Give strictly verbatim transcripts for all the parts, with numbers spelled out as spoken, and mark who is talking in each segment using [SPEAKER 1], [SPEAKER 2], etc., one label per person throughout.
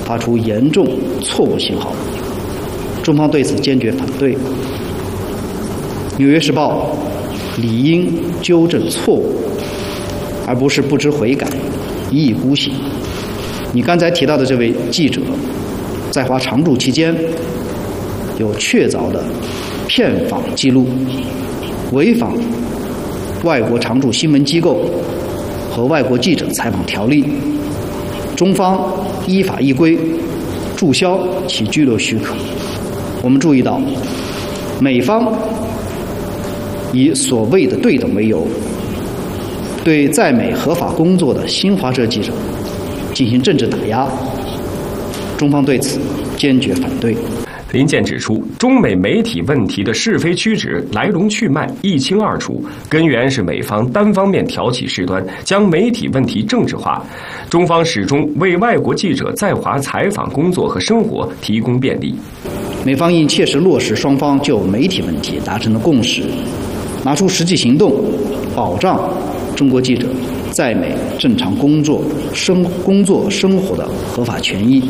[SPEAKER 1] 发出严重错误信号，中方对此坚决反对。《纽约时报》理应纠正错误，而不是不知悔改，一意孤行。你刚才提到的这位记者，在华常驻期间有确凿的骗访记录，违反外国常驻新闻机构和外国记者采访条例，中方依法依规注销其居留许可。我们注意到，美方以所谓的对等为由，对在美合法工作的新华社记者进行政治打压，中方对此坚决反对。
[SPEAKER 2] 林健指出，中美媒体问题的是非曲直、来龙去脉一清二楚，根源是美方单方面挑起事端，将媒体问题政治化。中方始终为外国记者在华采访工作和生活提供便利。
[SPEAKER 1] 美方应切实落实双方就媒体问题达成的共识，拿出实际行动，保障中国记者在美正常工作、生工作生活的合法权益。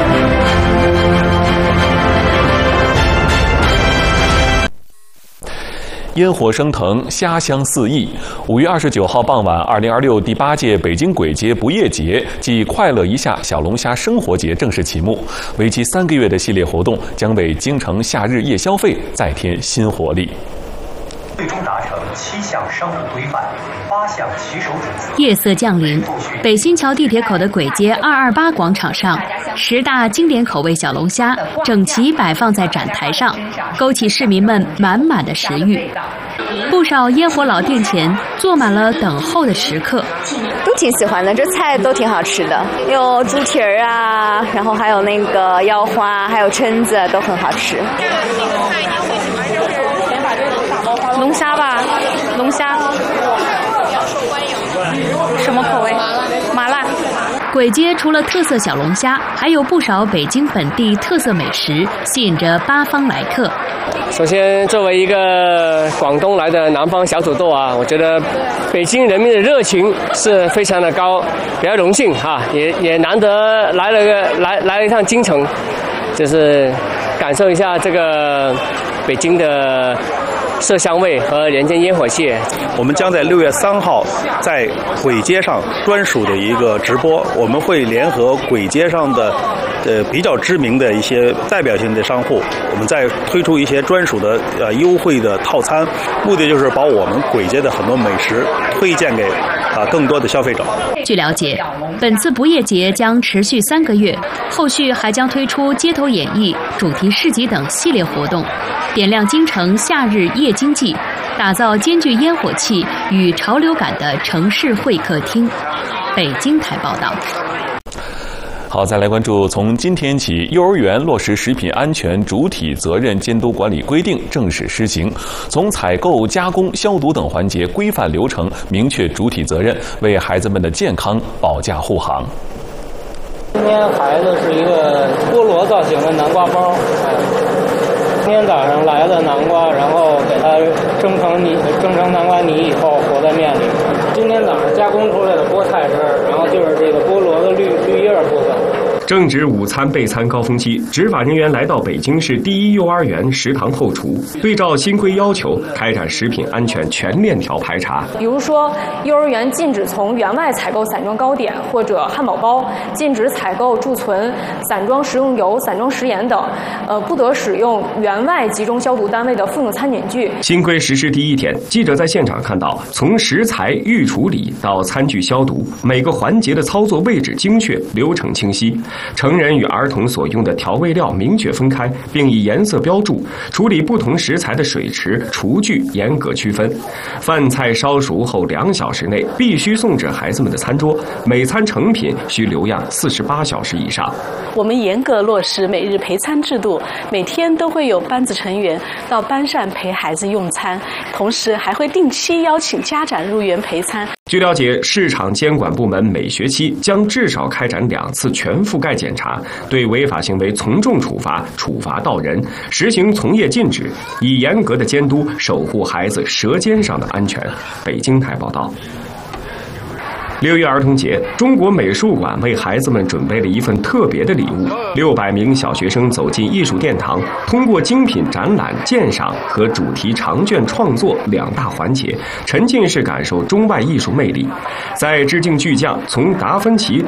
[SPEAKER 3] 烟火升腾，虾香四溢。五月二十九号傍晚，二零二六第八届北京簋节不夜节暨快乐一下小龙虾生活节正式启幕。为期三个月的系列活动将为京城夏日夜消费再添新活力。
[SPEAKER 4] 最终达成七项商务规范，八项骑手准则。
[SPEAKER 5] 夜色降临，北新桥地铁口的簋街二二八广场上，十大经典口味小龙虾整齐摆放在展台上，勾起市民们满满的食欲。不少烟火老店前坐满了等候的食客，
[SPEAKER 6] 都挺喜欢的，这菜都挺好吃的，有猪蹄儿啊，然后还有那个腰花，还有蛏子，都很好吃。
[SPEAKER 7] 龙虾吧，龙虾。什么口味？麻辣。
[SPEAKER 5] 簋街除了特色小龙虾，还有不少北京本地特色美食，吸引着八方来客。
[SPEAKER 8] 首先，作为一个广东来的南方小土豆啊，我觉得北京人民的热情是非常的高，比较荣幸哈、啊，也也难得来了个来来了一趟京城，就是感受一下这个北京的色香味和人间烟火气。
[SPEAKER 9] 我们将在六月三号在簋街上专属的一个直播，我们会联合簋街上的呃比较知名的一些代表性的商户，我们再推出一些专属的呃优惠的套餐，目的就是把我们簋街的很多美食推荐给啊更多的消费者。
[SPEAKER 5] 据了解，本次不夜节将持续三个月，后续还将推出街头演艺、主题市集等系列活动，点亮京城夏日夜经济，打造兼具烟火气与潮流感的城市会客厅。北京台报道。
[SPEAKER 3] 好，再来关注，从今天起，幼儿园落实食品安全主体责任监督管理规定正式施行，从采购、加工、消毒等环节规范流程，明确主体责任，为孩子们的健康保驾护航。
[SPEAKER 10] 今天孩子是一个菠萝造型的南瓜包，哎，今天早上来的南瓜，然后给它蒸成泥，蒸成南瓜泥以后和在面里。今天早上加工出来的菠菜汁儿，然后就是这个菠萝的绿绿叶部分。
[SPEAKER 2] 正值午餐备餐高峰期，执法人员来到北京市第一幼儿园食堂后厨，对照新规要求，开展食品安全全链条排查。
[SPEAKER 7] 比如说，幼儿园禁止从园外采购散装糕点或者汉堡包，禁止采购贮存散装食用油、散装食盐等，呃，不得使用园外集中消毒单位的妇幼餐饮具。
[SPEAKER 2] 新规实施第一天，记者在现场看到，从食材预处理到餐具消毒，每个环节的操作位置精确，流程清晰。成人与儿童所用的调味料明确分开，并以颜色标注。处理不同食材的水池、厨具严格区分。饭菜烧熟后两小时内必须送至孩子们的餐桌，每餐成品需留样四十八小时以上。
[SPEAKER 11] 我们严格落实每日陪餐制度，每天都会有班子成员到班上陪孩子用餐，同时还会定期邀请家长入园陪餐。
[SPEAKER 2] 据了解，市场监管部门每学期将至少开展两次全覆盖检查，对违法行为从重处罚，处罚到人，实行从业禁止，以严格的监督守护孩子舌尖上的安全。北京台报道。 六一儿童节，中国美术馆为孩子们准备了一份特别的礼物。六百名小学生走进艺术殿堂，通过精品展览、鉴赏和主题长卷创作两大环节，沉浸式感受中外艺术魅力。在致敬巨匠从达芬奇